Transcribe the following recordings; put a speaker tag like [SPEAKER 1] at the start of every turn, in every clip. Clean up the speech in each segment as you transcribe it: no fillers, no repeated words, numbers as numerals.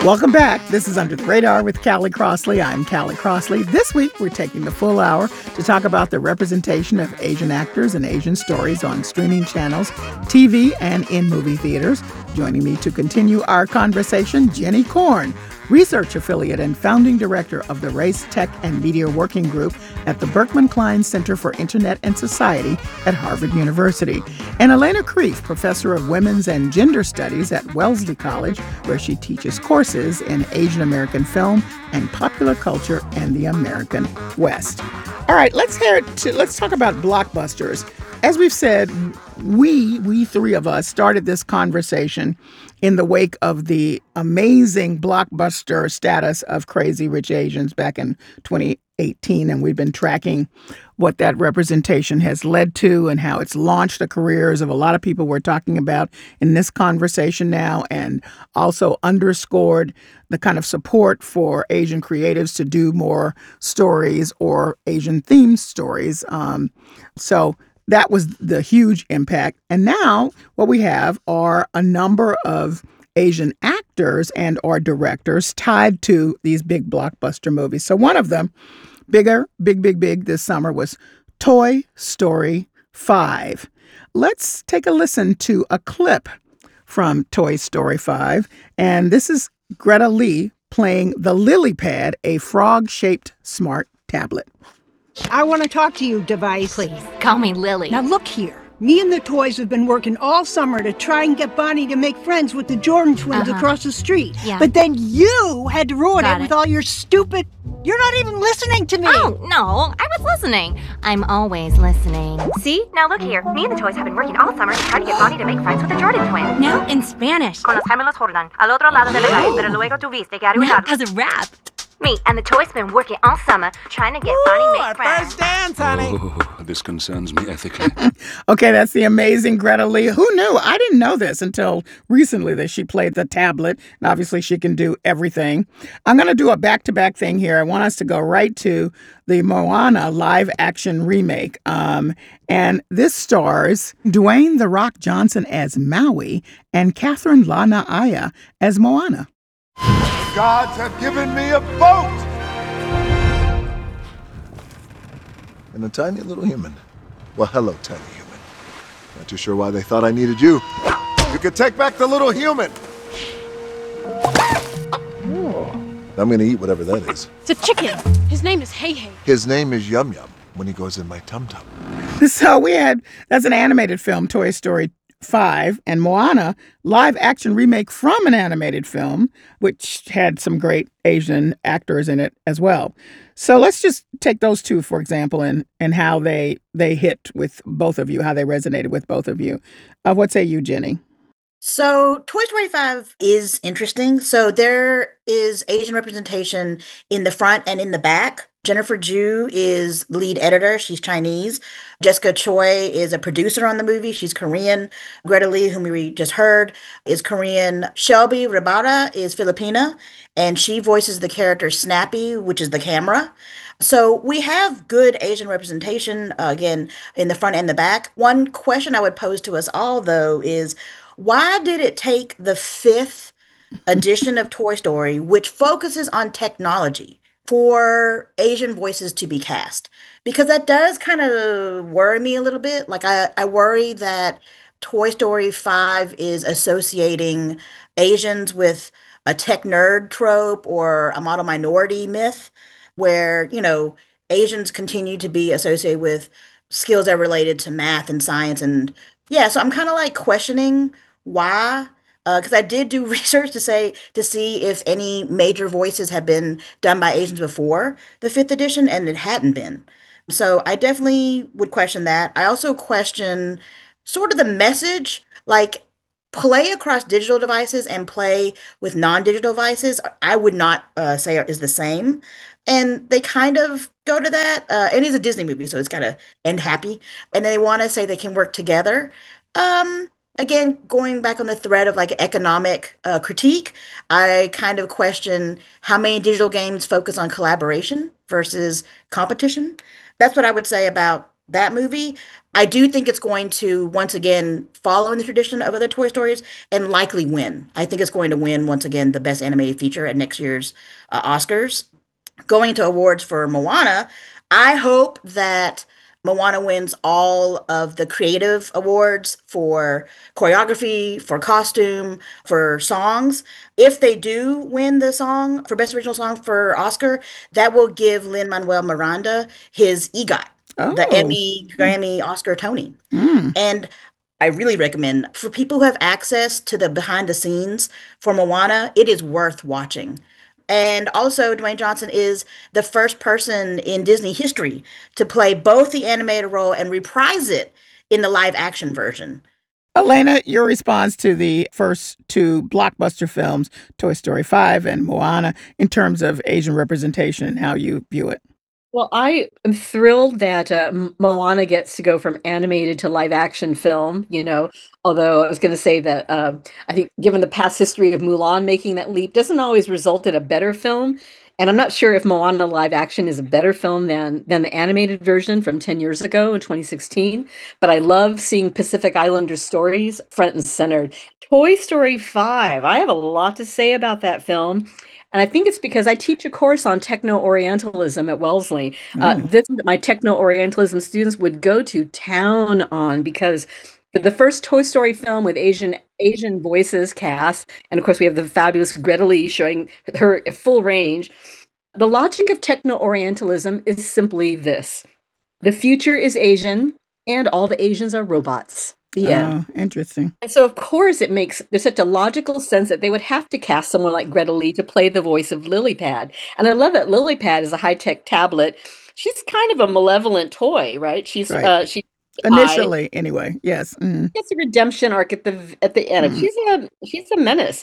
[SPEAKER 1] Welcome back. This is Under the Radar with Callie Crossley. I'm Callie Crossley. This week, we're taking the full hour to talk about the representation of Asian actors and Asian stories on streaming channels, TV, and in movie theaters. Joining me to continue our conversation, Jenny Korn, research affiliate and founding director of the Race, Tech, and Media Working Group at the Berkman Klein Center for Internet and Society at Harvard University, and Elena Kreef, professor of women's and gender studies at Wellesley College, where she teaches courses in Asian American film and popular culture and the American West. All right, let's talk about blockbusters. As we've said, we three of us started this conversation in the wake of the amazing blockbuster status of Crazy Rich Asians back in 2018, and we've been tracking what that representation has led to and how it's launched the careers of a lot of people we're talking about in this conversation now, and also underscored the kind of support for Asian creatives to do more stories or Asian-themed stories. So that was the huge impact. And now what we have are a number of Asian actors and or directors tied to these big blockbuster movies. So one of them, big this summer, was Toy Story 5. Let's take a listen to a clip from Toy Story 5. And this is Greta Lee playing the Lily Pad, a frog-shaped smart tablet.
[SPEAKER 2] I want to talk to you, device.
[SPEAKER 3] Please, call me Lily.
[SPEAKER 2] Now look here. Me and the toys have been working all summer to try and get Bonnie to make friends with the Jordan twins across the street.
[SPEAKER 3] Yeah.
[SPEAKER 2] But then you had to ruin it with all your stupid... You're not even listening to me.
[SPEAKER 3] Oh, no, I was listening. I'm always listening. See?
[SPEAKER 4] Now look here. Me and the toys have been working all summer to try to get Bonnie to make friends with the Jordan twins.
[SPEAKER 3] Now in Spanish.
[SPEAKER 4] Con los gemelos Jordan, al otro lado de la calle, pero luego tuviste que
[SPEAKER 3] Now
[SPEAKER 4] arruinar.
[SPEAKER 3] as a rap.
[SPEAKER 4] Me and the toys have been working all summer trying to get Bonnie to make friends.
[SPEAKER 5] First dance, honey.
[SPEAKER 6] Oh, this concerns me ethically.
[SPEAKER 1] Okay, that's the amazing Greta Lee. Who knew? I didn't know this until recently that she played the tablet. And obviously, she can do everything. I'm going to do a back-to-back thing here. I want us to go right to the Moana live-action remake. And this stars Dwayne "The Rock" Johnson as Maui and Catherine La'Naia as Moana.
[SPEAKER 7] Gods have given me a boat! And a tiny little human. Well, hello, tiny human. Not too sure why they thought I needed you. You could take back the little human! I'm gonna eat whatever that is.
[SPEAKER 8] It's a chicken. His name is Hey Hey.
[SPEAKER 7] His name is Yum Yum when he goes in my tum-tum.
[SPEAKER 1] So that's an animated film, Toy Story 5, and Moana, live action remake from an animated film, which had some great Asian actors in it as well. So let's just take those two, for example, and how they hit with both of you, how they resonated with both of you. What say you, Jenny?
[SPEAKER 9] So Toy Story 5 is interesting. So there is Asian representation in the front and in the back. Jennifer Ju is the lead editor. She's Chinese. Jessica Choi is a producer on the movie. She's Korean. Greta Lee, whom we just heard, is Korean. Shelby Rabada is Filipina, and she voices the character Snappy, which is the camera. So we have good Asian representation, again, in the front and the back. One question I would pose to us all, though, is why did it take the 5th edition of Toy Story, which focuses on technology, for Asian voices to be cast? Because that does kind of worry me a little bit. Like I worry that Toy Story 5 is associating Asians with a tech nerd trope or a model minority myth where, Asians continue to be associated with skills that are related to math and science. And yeah, so I'm kind of like questioning why. Because I did do research to see if any major voices had been done by Asians before the 5th edition, and it hadn't been. So I definitely would question that. I also question sort of the message, like play across digital devices and play with non-digital devices, I would not say is the same. And they kind of go to that. And it's a Disney movie, so it's got to end happy. And they want to say they can work together. Again, going back on the thread of like economic critique, I kind of question how many digital games focus on collaboration versus competition. That's what I would say about that movie. I do think it's going to once again follow in the tradition of other Toy Stories and likely win. I think it's going to win once again the best animated feature at next year's Oscars. Going to awards for Moana, I hope that Moana wins all of the creative awards for choreography, for costume, for songs. If they do win the song for Best Original Song for Oscar, that will give Lin-Manuel Miranda his EGOT, the Emmy, Grammy, Oscar, Tony. And I really recommend for people who have access to the behind the scenes for Moana, it is worth watching. And also, Dwayne Johnson is the first person in Disney history to play both the animated role and reprise it in the live action version.
[SPEAKER 1] Elena, your response to the first two blockbuster films, Toy Story 5 and Moana, in terms of Asian representation and how you view it?
[SPEAKER 5] Well, I am thrilled that Moana gets to go from animated to live action film, although I was going to say that I think given the past history of Mulan making that leap doesn't always result in a better film. And I'm not sure if Moana live action is a better film than the animated version from 10 years ago in 2016. But I love seeing Pacific Islander stories front and centered. Toy Story 5, I have a lot to say about that film. And I think it's because I teach a course on techno-Orientalism at Wellesley. This my techno-Orientalism students would go to town on, because the first Toy Story film with Asian voices cast, and of course we have the fabulous Greta Lee showing her full range. The logic of techno-Orientalism is simply this: the future is Asian, and all the Asians are robots. The end.
[SPEAKER 1] Interesting.
[SPEAKER 5] And so, of course, there's such a logical sense that they would have to cast someone like Greta Lee to play the voice of Lilypad. And I love that Lilypad is a high-tech tablet. She's kind of a malevolent toy, right? She's
[SPEAKER 1] right. Initially, anyway, yes.
[SPEAKER 5] It's a redemption arc at the end. She's a menace.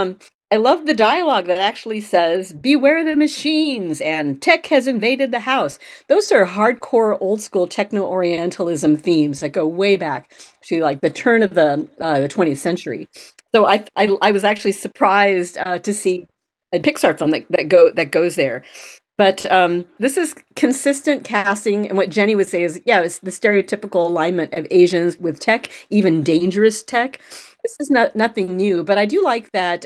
[SPEAKER 5] I love the dialogue that actually says, "Beware the machines," and "Tech has invaded the house." Those are hardcore old school techno-Orientalism themes that go way back to like the turn of the 20th century. So I was actually surprised to see a Pixar film that goes there. But this is consistent casting, and what Jenny would say is, it's the stereotypical alignment of Asians with tech, even dangerous tech. This is nothing new, but I do like that.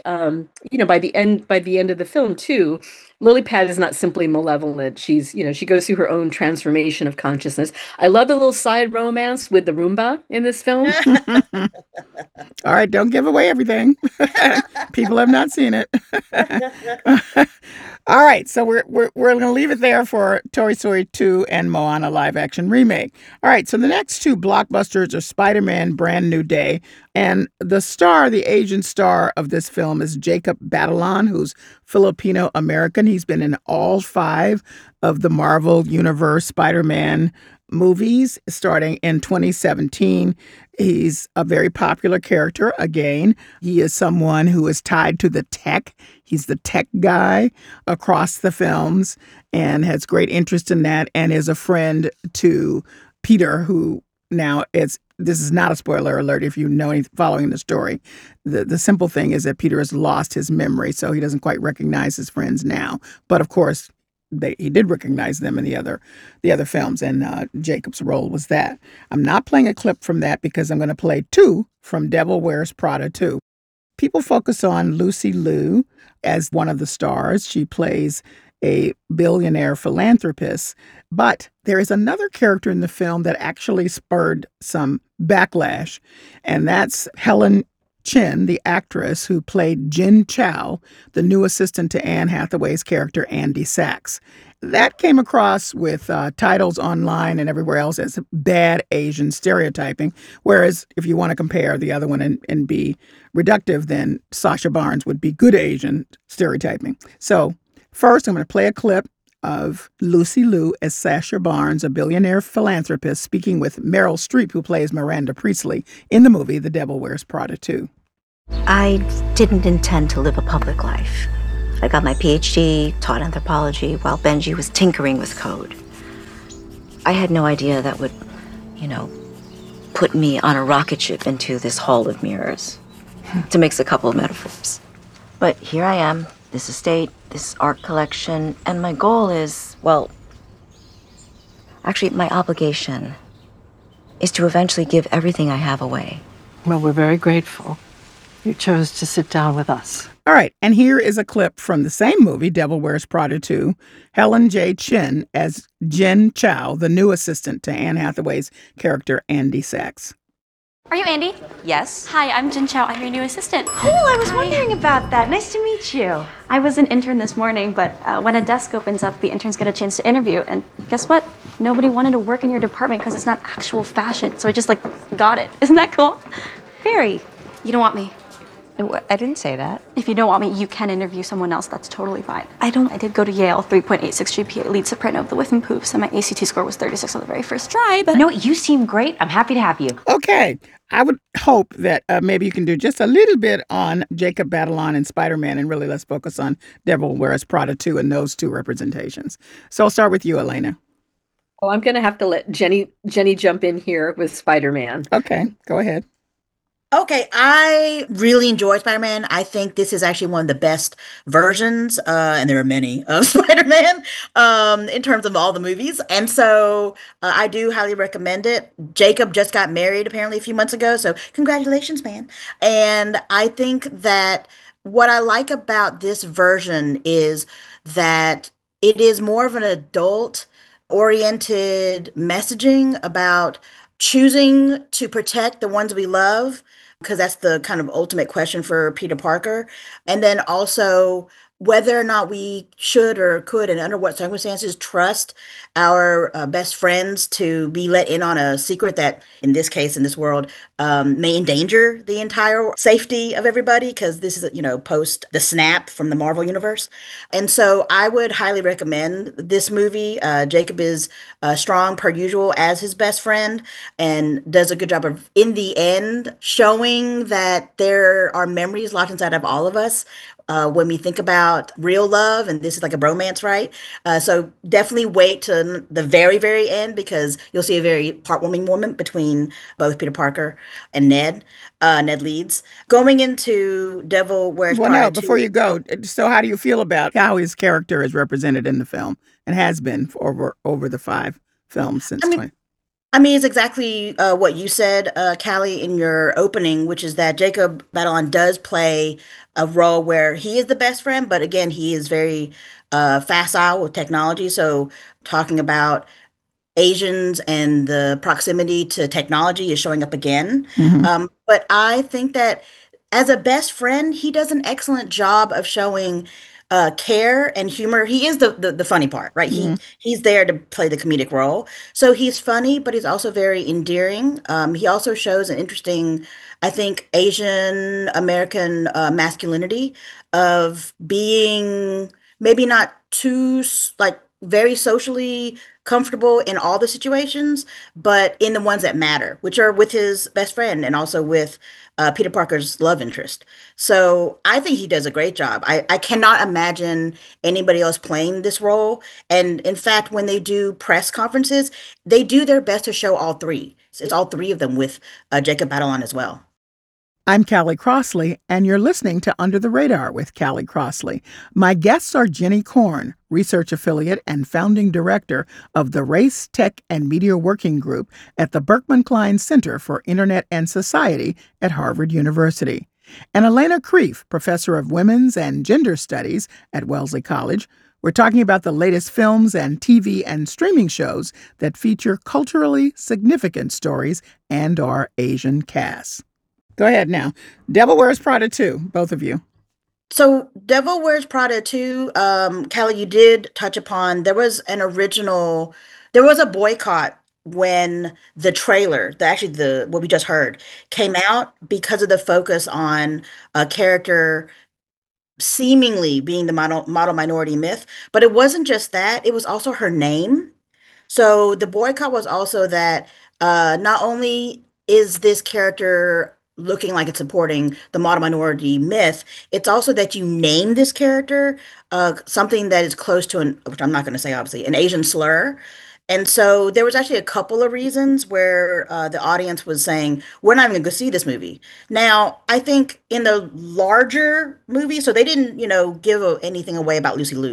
[SPEAKER 5] By the end of the film too, Lilypad is not simply malevolent. She goes through her own transformation of consciousness. I love the little side romance with the Roomba in this film.
[SPEAKER 1] All right, don't give away everything. People have not seen it. All right, so we're going to leave it there for Toy Story 2 and Moana live action remake. All right, so the next two blockbusters are Spider-Man Brand New Day, and the Asian star of this film is Jacob Batalon, who's Filipino-American. He's been in all 5 of the Marvel Universe Spider-Man movies starting in 2017. He's a very popular character. Again, he is someone who is tied to the tech. He's the tech guy across the films and has great interest in that, and is a friend to Peter, who now this is not a spoiler alert if you know anything following the story. The simple thing is that Peter has lost his memory, so he doesn't quite recognize his friends now. But of course, he did recognize them in the other films, and Jacob's role was that. I'm not playing a clip from that because I'm going to play 2 from Devil Wears Prada 2. People focus on Lucy Liu as one of the stars. She plays a billionaire philanthropist, but there is another character in the film that actually spurred some backlash, and that's Helen Chen, the actress who played Jin Chow, the new assistant to Anne Hathaway's character Andy Sachs. That came across with titles online and everywhere else as bad Asian stereotyping, whereas if you want to compare the other one and be reductive, then Sacha Barnes would be good Asian stereotyping. So first, I'm going to play a clip of Lucy Liu as Sacha Barnes, a billionaire philanthropist, speaking with Meryl Streep, who plays Miranda Priestley in the movie The Devil Wears Prada 2.
[SPEAKER 10] I didn't intend to live a public life. I got my PhD, taught anthropology, while Benji was tinkering with code. I had no idea that would, put me on a rocket ship into this hall of mirrors, to mix a couple of metaphors. But here I am, this estate, this art collection, and my goal is, actually, my obligation is to eventually give everything I have away.
[SPEAKER 11] Well, we're very grateful you chose to sit down with us.
[SPEAKER 1] All right, and here is a clip from the same movie, Devil Wears Prada 2, Helen J. Chin as Jen Chow, the new assistant to Anne Hathaway's character Andy Sachs.
[SPEAKER 4] Are you Andy?
[SPEAKER 12] Yes.
[SPEAKER 4] Hi, I'm Jen Chow. I'm your new assistant.
[SPEAKER 12] Cool, I was wondering about that. Nice to meet you.
[SPEAKER 4] I was an intern this morning, but when a desk opens up, the interns get a chance to interview. And guess what? Nobody wanted to work in your department because it's not actual fashion. So I just, got it. Isn't that cool?
[SPEAKER 12] Very.
[SPEAKER 4] You don't want me.
[SPEAKER 12] I didn't say that.
[SPEAKER 4] If you don't want me, you can interview someone else. That's totally fine. I did go to Yale, 3.86 GPA, lead soprano of the Whiff and Poofs, and my ACT score was 36 on the very first try, but...
[SPEAKER 12] No, you seem great. I'm happy to have you.
[SPEAKER 1] Okay. I would hope that maybe you can do just a little bit on Jacob Batalon and Spider-Man, and really let's focus on Devil Wears Prada 2 and those two representations. So I'll start with you, Elena.
[SPEAKER 5] Oh, I'm going to have to let Jenny jump in here with Spider-Man.
[SPEAKER 1] Okay, go ahead.
[SPEAKER 9] Okay, I really enjoy Spider-Man. I think this is actually one of the best versions, and there are many, of Spider-Man in terms of all the movies. And so I do highly recommend it. Jacob just got married apparently a few months ago, so congratulations, man. And I think that what I like about this version is that it is more of an adult-oriented messaging about choosing to protect the ones we love, because that's the kind of ultimate question for Peter Parker. And then also whether or not we should or could, and under what circumstances, trust our best friends to be let in on a secret that, in this case, in this world, may endanger the entire safety of everybody, because this is, post the snap from the Marvel Universe. And so I would highly recommend this movie. Jacob is strong, per usual, as his best friend, and does a good job of, in the end, showing that there are memories locked inside of all of us when we think about real love, and this is like a bromance, right? So definitely wait to the very, very end, because you'll see a very heartwarming moment between both Peter Parker and Ned Leeds. Going into Devil Wears Prada.
[SPEAKER 1] Well, no, before you go, so how do you feel about how his character is represented in the film and has been for over the 5 films since 20?
[SPEAKER 9] I mean, it's exactly what you said, Callie, in your opening, which is that Jacob Batalon does play a role where he is the best friend, but again, he is very facile with technology. So talking about Asians and the proximity to technology is showing up again.
[SPEAKER 1] Mm-hmm.
[SPEAKER 9] But I think that as a best friend, he does an excellent job of showing care and humor. He is the funny part, right?
[SPEAKER 1] Mm-hmm.
[SPEAKER 9] He's there to play the comedic role. So he's funny, but he's also very endearing. He also shows an interesting, I think, Asian American masculinity of being maybe not too very socially comfortable in all the situations, but in the ones that matter, which are with his best friend and also with Peter Parker's love interest. So I think he does a great job. I cannot imagine anybody else playing this role. And in fact, when they do press conferences, they do their best to show all three. It's all three of them with Jacob Batalon as well.
[SPEAKER 1] I'm Callie Crossley, and you're listening to Under the Radar with Callie Crossley. My guests are Jenny Korn, research affiliate and founding director of the Race, Tech, and Media Working Group at the Berkman Klein Center for Internet and Society at Harvard University, and Elena Kreef, professor of women's and gender studies at Wellesley College. We're talking about the latest films and TV and streaming shows that feature culturally significant stories and our Asian casts. Go ahead now. Devil Wears Prada 2, both of you.
[SPEAKER 9] So Devil Wears Prada 2, Callie, you did touch upon, there was a boycott when the trailer, what we just heard, came out because of the focus on a character seemingly being the model minority myth. But it wasn't just that, it was also her name. So the boycott was also that not only is this character looking like it's supporting the model minority myth, it's also that you name this character something that is close to which I'm not going to say obviously, an Asian slur. And so there was actually a couple of reasons where the audience was saying, we're not even going to go see this movie. Now, I think in the larger movie, so they didn't, give anything away about Lucy Liu's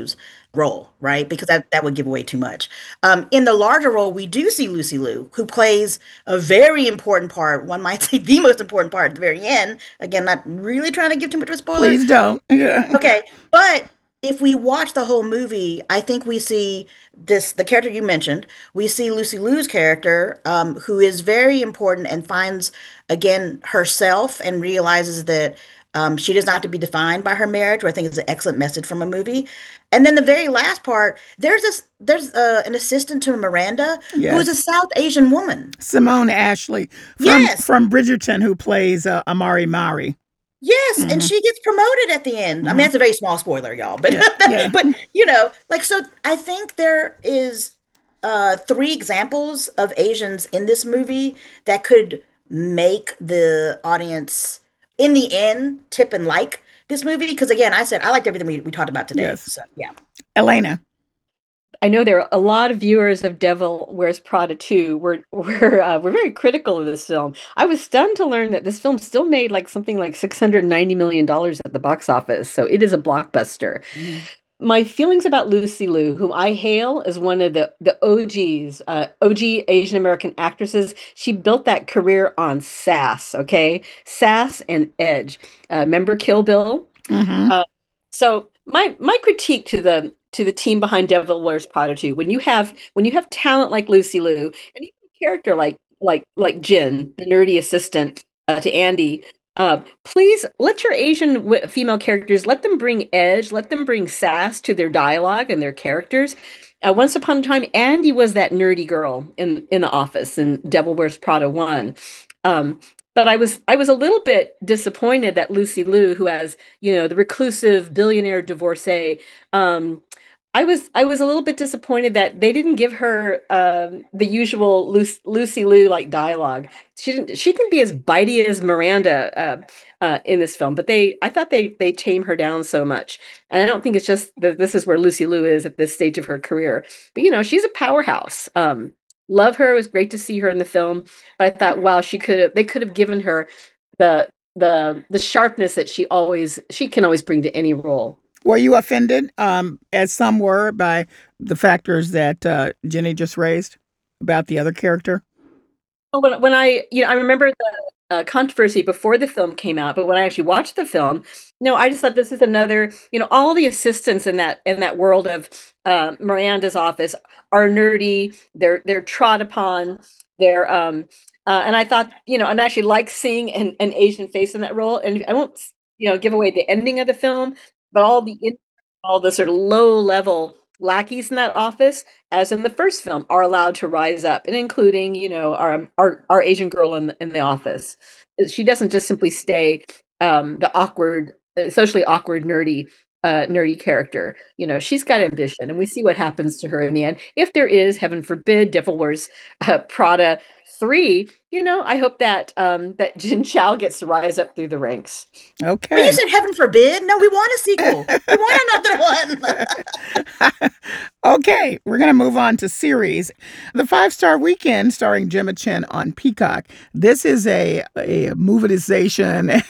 [SPEAKER 9] role, right? Because that would give away too much. In the larger role, we do see Lucy Liu, who plays a very important part. One might say the most important part at the very end. Again, not really trying to give too much of a spoiler.
[SPEAKER 1] Please don't. Yeah.
[SPEAKER 9] Okay, but if we watch the whole movie, I think we see the character you mentioned. We see Lucy Liu's character, who is very important and finds again herself and realizes that she does not have to be defined by her marriage, which I think is an excellent message from a movie. And then the very last part, there's an assistant to Miranda who is a
[SPEAKER 1] Yes.
[SPEAKER 9] South Asian woman.
[SPEAKER 1] Simone Ashley
[SPEAKER 9] Yes.
[SPEAKER 1] from Bridgerton, who plays Amari Mari.
[SPEAKER 9] Yes, and
[SPEAKER 1] Mhm.
[SPEAKER 9] she gets promoted at the end. I mean, that's a very small spoiler, y'all, but
[SPEAKER 1] Yeah. Yeah.
[SPEAKER 9] but like so I think there is three examples of Asians in this movie that could make the audience in the end tip and like this movie because again, I said I liked everything we talked about today.
[SPEAKER 1] Yes.
[SPEAKER 9] So, yeah.
[SPEAKER 1] Elena.
[SPEAKER 5] I know there are a lot of viewers of Devil Wears Prada 2 were very critical of this film. I was stunned to learn that this film still made like something like $690 million at the box office. So it is a blockbuster. My feelings about Lucy Liu, whom I hail as one of the OGs, OG Asian American actresses, she built that career on sass, okay? Sass and edge. Remember Kill Bill?
[SPEAKER 1] Mhm.
[SPEAKER 5] So my critique to the team behind Devil Wears Prada 2, when you have talent like Lucy Liu and even a character like Jin, the nerdy assistant to Andy, please let your Asian female characters, let them bring edge, let them bring sass to their dialogue and their characters. Once upon a time, Andy was that nerdy girl in the office in Devil Wears Prada 1. But I was a little bit disappointed that Lucy Liu, who has, the reclusive billionaire divorcee, I was a little bit disappointed that they didn't give her the usual Lucy Liu like dialogue. She didn't be as bitey as Miranda in this film, but I thought they tame her down so much. And I don't think it's just that this is where Lucy Liu is at this stage of her career. But she's a powerhouse. Love her. It was great to see her in the film. But I thought, wow, they could have given her the sharpness that she can always bring to any role.
[SPEAKER 1] Were you offended, as some were, by the factors that Jenny just raised about the other character?
[SPEAKER 5] When I remember the controversy before the film came out, but when I actually watched the film, I just thought this is another, all the assistants in that world of Miranda's office are nerdy. They're trod upon. They're and I thought, and I actually like seeing an Asian face in that role. And I won't, give away the ending of the film, but all the sort of low level lackeys in that office, as in the first film, are allowed to rise up, and including, our Asian girl in the office. She doesn't just simply stay the awkward, socially awkward, nerdy character. She's got ambition, and we see what happens to her in the end. If there is, heaven forbid, Devil Wears Prada 3, I hope that that Jin Chao gets to rise up through the ranks.
[SPEAKER 1] Okay.
[SPEAKER 9] But you said heaven forbid. No, we want a sequel. We want another one.
[SPEAKER 1] Okay, we're going to move on to series. The 5-Star Weekend, starring Gemma Chan on Peacock. This is a movietization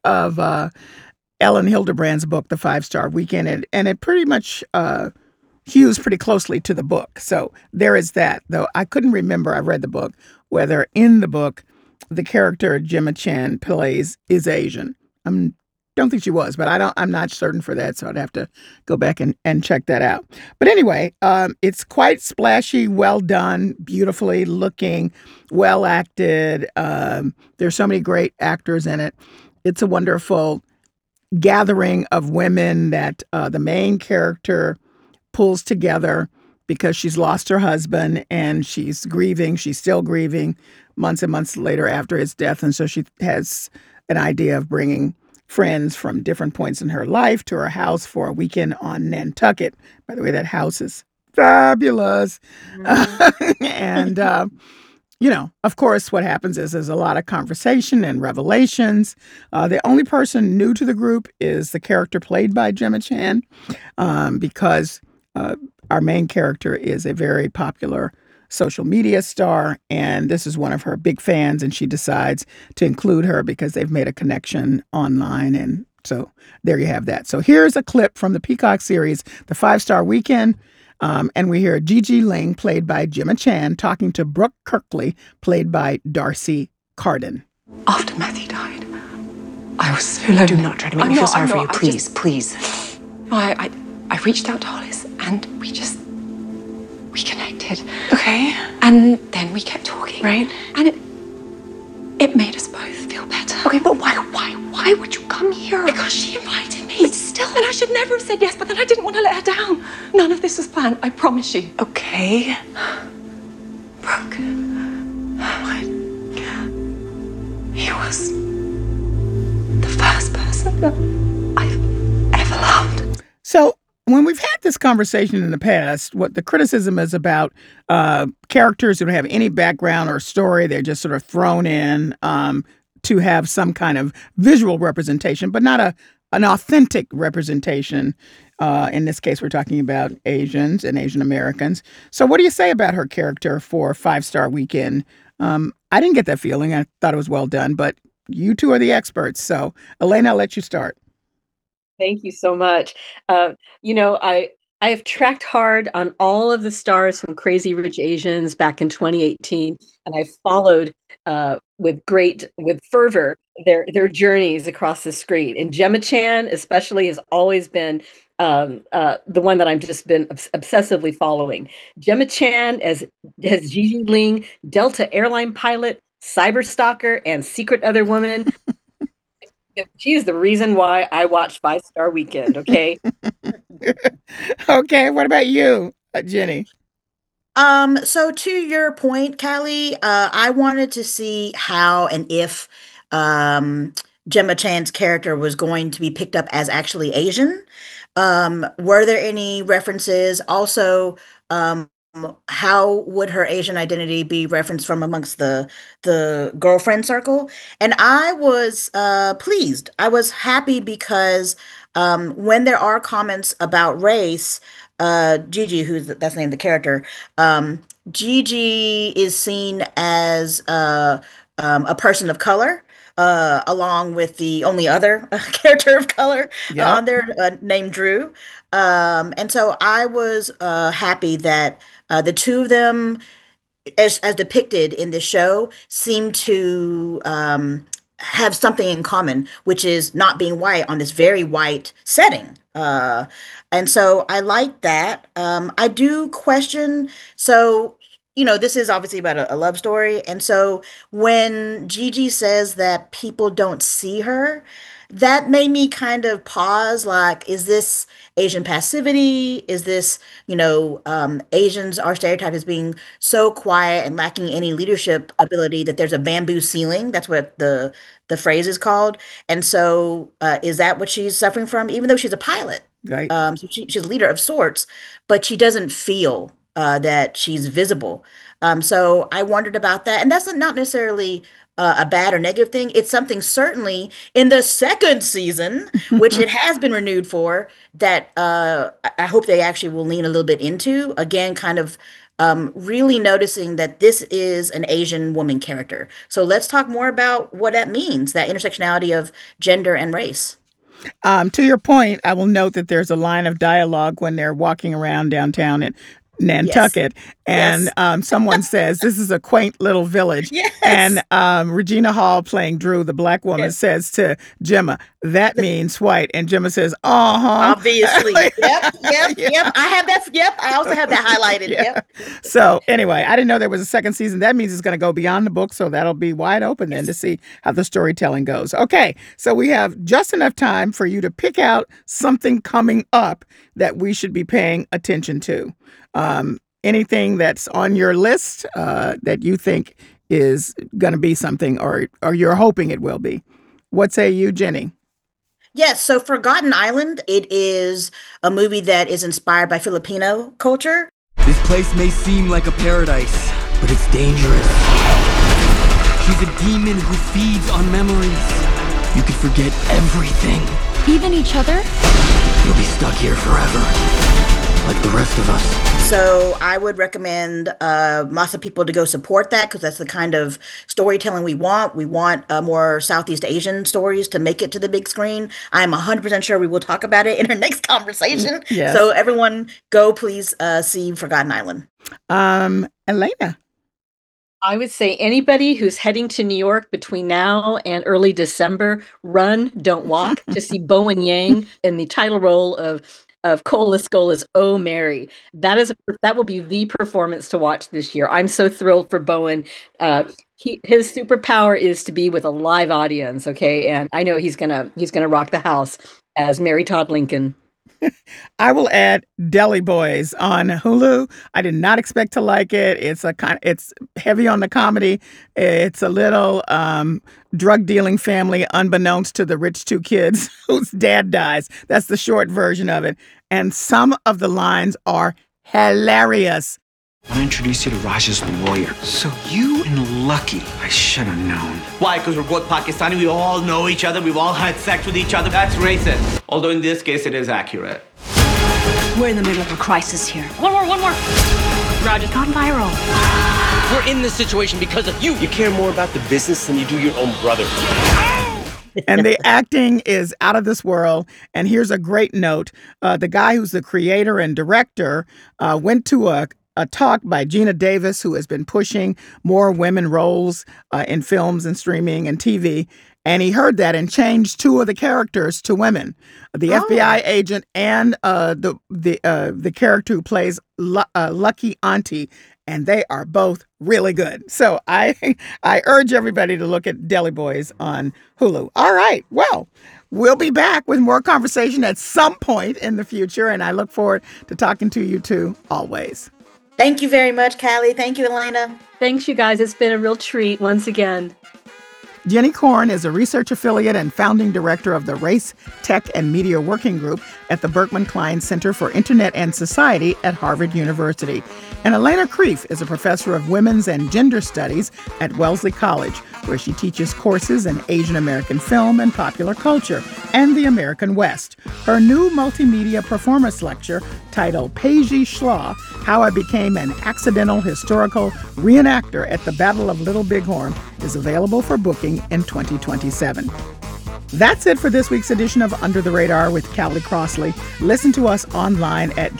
[SPEAKER 1] of Ellen Hildebrand's book, The 5-Star Weekend, and it pretty much hews pretty closely to the book. So there is that, though I couldn't remember, I read the book, whether in the book the character Gemma Chan plays is Asian. I don't think she was, but I'm not certain for that, so I'd have to go back and check that out. But anyway, it's quite splashy, well done, beautifully looking, well acted. There's so many great actors in it. It's a wonderful gathering of women that the main character pulls together because she's lost her husband and she's grieving. She's still grieving months and months later after his death. And so she has an idea of bringing friends from different points in her life to her house for a weekend on Nantucket. By the way, that house is fabulous. And, of course, what happens is there's a lot of conversation and revelations. The only person new to the group is the character played by Gemma Chan, because our main character is a very popular social media star, and this is one of her big fans, and she decides to include her because they've made a connection online, and So there you have that. So here's a clip from the Peacock series, The 5-Star Weekend. And we hear Gigi Ling, played by Gemma Chan, talking to Brooke Kirkley, played by Darcy Carden.
[SPEAKER 13] After Matthew died, I was so lonely. Do not try to make me feel sorry for you, please, please. I reached out to Hollis and we connected. Okay. And then we kept talking. Right. And it made us both feel better. Okay, but why would you come here? Because she invited me. But still. And I should never have said yes, but then I didn't want to let her down. None of this was planned, I promise you. Okay. Brooke. What? He was the first person that I've ever loved.
[SPEAKER 1] So when we've had this conversation in the past, what the criticism is about characters who don't have any background or story, they're just sort of thrown in to have some kind of visual representation, but not an authentic representation. In this case, we're talking about Asians and Asian Americans. So what do you say about her character for 5-Star Weekend? I didn't get that feeling. I thought it was well done, but you two are the experts. So Elena, I'll let you start.
[SPEAKER 5] Thank you so much. I have tracked hard on all of the stars from Crazy Rich Asians back in 2018, and I followed with fervor their journeys across the screen. And Gemma Chan, especially, has always been the one that I've just been obsessively following. Gemma Chan as Gigi Ling, Delta airline pilot, cyber stalker, and secret other woman. She is the reason why I watch 5-Star Weekend, okay?
[SPEAKER 1] Okay, what about you, Jenny?
[SPEAKER 9] So to your point, Callie, I wanted to see how and if Gemma Chan's character was going to be picked up as actually Asian. Were there any references? Also, how would her Asian identity be referenced from amongst the girlfriend circle? And I was pleased. I was happy because when there are comments about race, Gigi, that's named the character, Gigi is seen as a person of color. Along with the only other character of color on there, named Drew. And so I was happy that the two of them, as depicted in the show, seem to have something in common, which is not being white on this very white setting. And so I like that. I do question, so this is obviously about a love story. And so when Gigi says that people don't see her, that made me kind of pause, like, is this Asian passivity? Is this, Asians are stereotyped as being so quiet and lacking any leadership ability that there's a bamboo ceiling? That's what the phrase is called. And so is that what she's suffering from? Even though she's a pilot,
[SPEAKER 1] right?
[SPEAKER 9] So she's a leader of sorts, but she doesn't feel that she's visible. So I wondered about that. And that's not necessarily a bad or negative thing. It's something certainly in the second season, which it has been renewed for, that I hope they actually will lean a little bit into. Again, kind of really noticing that this is an Asian woman character. So let's talk more about what that means, that intersectionality of gender and race.
[SPEAKER 1] To your point, I will note that there's a line of dialogue when they're walking around downtown at Nantucket, and someone says, "This is a quaint little village."
[SPEAKER 9] Yes.
[SPEAKER 1] And Regina Hall, playing Drew, the black woman, says to Gemma, "That means white." And Gemma says,
[SPEAKER 9] Obviously. Yep. I have that. Yep. I also have that highlighted. Yep.
[SPEAKER 1] So anyway, I didn't know there was a second season. That means it's going to go beyond the book. So that'll be wide open then to see how the storytelling goes. Okay. So we have just enough time for you to pick out something coming up that we should be paying attention to. Anything that's on your list that you think is going to be something, or you're hoping it will be. What say you, Jenny?
[SPEAKER 9] Yes, so Forgotten Island, it is a movie that is inspired by Filipino culture.
[SPEAKER 14] This place may seem like a paradise, but it's dangerous. She's a demon who feeds on memories. You could forget everything.
[SPEAKER 8] Even each other?
[SPEAKER 14] You'll be stuck here forever, like the rest of us.
[SPEAKER 9] So I would recommend lots of people to go support that because that's the kind of storytelling we want. We want more Southeast Asian stories to make it to the big screen. I'm 100% sure we will talk about it in our next conversation.
[SPEAKER 1] Yes.
[SPEAKER 9] So everyone go please see Forgotten Island.
[SPEAKER 1] Elena.
[SPEAKER 5] I would say anybody who's heading to New York between now and early December, run, don't walk, to see Bowen Yang in the title role of Cole Escola's Oh Mary. That will be the performance to watch this year. I'm so thrilled for Bowen. His superpower is to be with a live audience, okay? And I know he's gonna rock the house as Mary Todd Lincoln.
[SPEAKER 1] I will add Deli Boys on Hulu. I did not expect to like it. It's heavy on the comedy. It's a little drug dealing family, unbeknownst to the rich two kids whose dad dies. That's the short version of it. And some of the lines are hilarious.
[SPEAKER 15] I want to introduce you to Raj's lawyer. So you and Lucky, I should have known.
[SPEAKER 16] Why? Because we're both Pakistani, we all know each other, we've all had sex with each other. That's racist. Although in this case, it is accurate.
[SPEAKER 8] We're in the middle of a crisis here. One more. Raj has gone viral.
[SPEAKER 17] We're in this situation because of you. You care more about the business than you do your own brother.
[SPEAKER 1] And the acting is out of this world. And here's a great note. The guy who's the creator and director went to a talk by Gina Davis, who has been pushing more women roles in films and streaming and TV. And he heard that and changed two of the characters to women, the FBI agent and the character who plays Lucky Auntie. And they are both really good. So I urge everybody to look at Deli Boys on Hulu. All right. Well, we'll be back with more conversation at some point in the future. And I look forward to talking to you two always.
[SPEAKER 9] Thank you very much, Callie. Thank you, Elena.
[SPEAKER 5] Thanks, you guys. It's been a real treat once again.
[SPEAKER 1] Jenny Korn is a research affiliate and founding director of the Race, Tech, and Media Working Group at the Berkman Klein Center for Internet and Society at Harvard University. And Elena Kreef is a professor of women's and gender studies at Wellesley College, where she teaches courses in Asian American film and popular culture and the American West. Her new multimedia performance lecture, titled Peiji Schla, How I Became an Accidental Historical Reenactor at the Battle of Little Bighorn, is available for booking in 2027. That's it for this week's edition of Under the Radar with Callie Crossley. Listen to us online at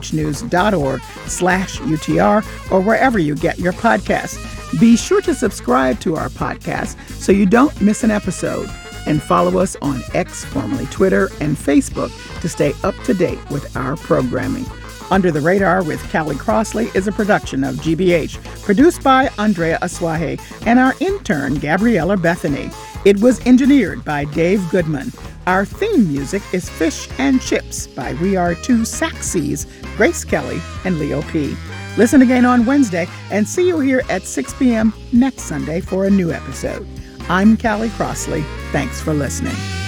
[SPEAKER 1] gbhnews.org/UTR or wherever you get your podcasts. Be sure to subscribe to our podcast so you don't miss an episode. And follow us on X, formerly Twitter, and Facebook to stay up to date with our programming. Under the Radar with Callie Crossley is a production of GBH, produced by Andrea Aswahe and our intern, Gabriella Bethany. It was engineered by Dave Goodman. Our theme music is Fish and Chips by We Are Two Saxies, Grace Kelly and Leo P. Listen again on Wednesday and see you here at 6 p.m. next Sunday for a new episode. I'm Callie Crossley. Thanks for listening.